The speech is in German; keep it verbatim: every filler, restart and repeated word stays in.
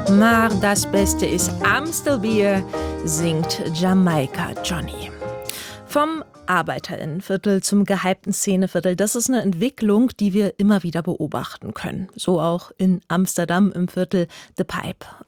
Maar das Beste ist Amstelbier, singt Jamaika Johnny. Vom Arbeiterinnenviertel zum gehypten Szeneviertel, das ist eine Entwicklung, die wir immer wieder beobachten können. So auch in Amsterdam im Viertel The Pipe.